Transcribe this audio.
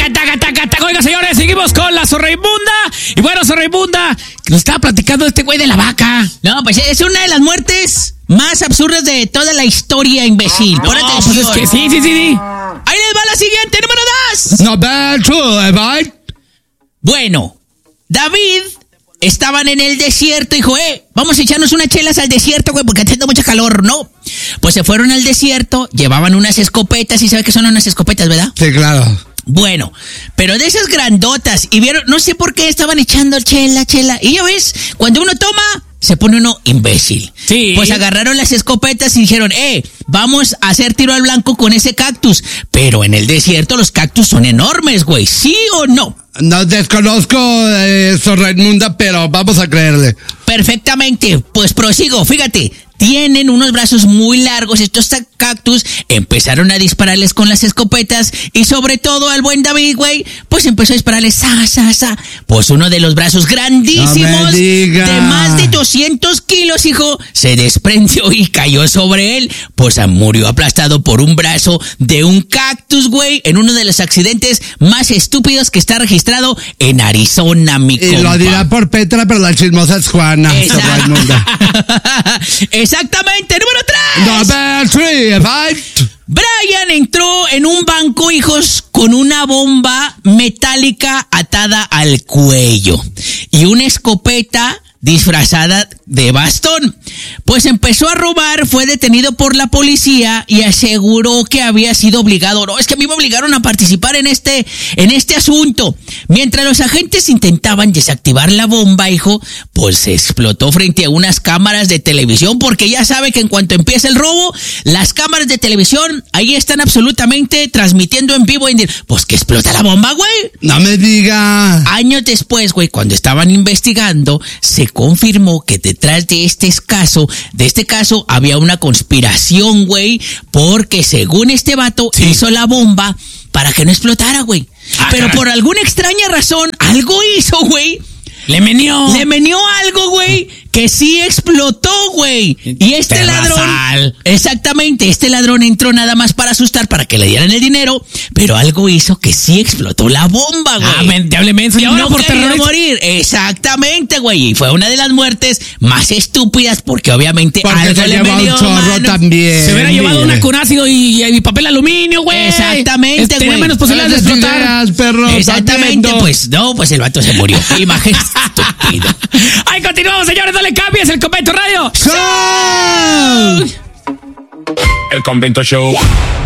Oiga, señores, seguimos con la Zorra Inmunda. Y bueno, Zorra Inmunda, que nos estaba platicando este güey de la vaca. No, pues es una de las muertes más absurdas de toda la historia, imbécil. No, pues es que sí. Ahí les va la siguiente, número 2. No, bad, Bueno, David estaban en el desierto y dijo, vamos a echarnos unas chelas al desierto, güey, porque está haciendo mucha calor, ¿no? Pues se fueron al desierto, llevaban unas escopetas, y ¿sabe qué son unas escopetas, verdad? Sí, claro. Bueno, pero de esas grandotas, y vieron, no sé por qué estaban echando chela, y ya ves, cuando uno toma, se pone uno imbécil. Sí. Pues agarraron las escopetas y dijeron, vamos a hacer tiro al blanco con ese cactus. Pero en el desierto los cactus son enormes, güey, ¿sí o no? No desconozco Zorra Inmunda, pero vamos a creerle. Perfectamente, pues prosigo, fíjate. Tienen unos brazos muy largos, estos cactus empezaron a dispararles con las escopetas y sobre todo al buen David, güey, pues empezó a dispararles, pues uno de los brazos grandísimos, de más de 200 kilos, hijo, se desprendió y cayó sobre él, pues murió aplastado por un brazo de un cactus, güey, en uno de los accidentes más estúpidos que está registrado en Arizona, mi compa. Y lo dirá por Petra, pero la chismosa es Juana. Zorra Inmunda. Exactamente, número 3. Brian entró en un banco, hijos, con una bomba metálica atada al cuello y una escopeta disfrazada de bastón. Pues empezó a robar, fue detenido por la policía y aseguró que había sido obligado. No, es que a mí me obligaron a participar en este asunto. Mientras los agentes intentaban desactivar la bomba, hijo, pues explotó frente a unas cámaras de televisión, porque ya sabe que en cuanto empieza el robo, las cámaras de televisión ahí están absolutamente transmitiendo en vivo. Pues que explota la bomba, güey. No me diga. Años después, güey, cuando estaban investigando, se confirmó que detrás de este caso había una conspiración, güey, porque según este vato hizo la bomba para que no explotara, güey. Pero por alguna extraña razón, algo hizo, güey. Le menió algo, güey, que sí explotó, güey. Y este ladrón, exactamente, este ladrón entró nada más para asustar, para que le dieran el dinero, pero algo hizo que sí explotó la bomba, güey. Diablemente. Y ahora no quería morir. Exactamente, güey. Y fue una de las muertes más estúpidas, porque obviamente algo se le lleva metió, un chorro también. Se hubiera llevado una con ácido y papel aluminio, güey. Exactamente, güey. Tenía menos posibilidades de explotar. Perro, exactamente, pues no, pues el vato se murió. Imagínate. Estúpido. Ahí continuamos, señores, no le cambies, el Convento Radio. ¡Show! El Convento Show.